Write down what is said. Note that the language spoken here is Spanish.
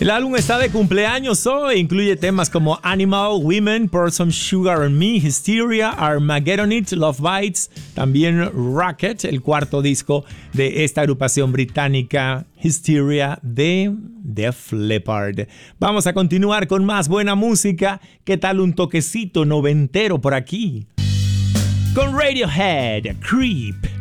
El álbum está de cumpleaños hoy, incluye temas como Animal, Women, Pour Some Sugar on Me, Hysteria, Armageddon It, Love Bites, también Rocket, el cuarto disco de esta agrupación británica Hysteria de Def Leppard. Vamos a continuar con más buena música. ¿Qué tal un toquecito noventero por aquí? Con Radiohead, Creep.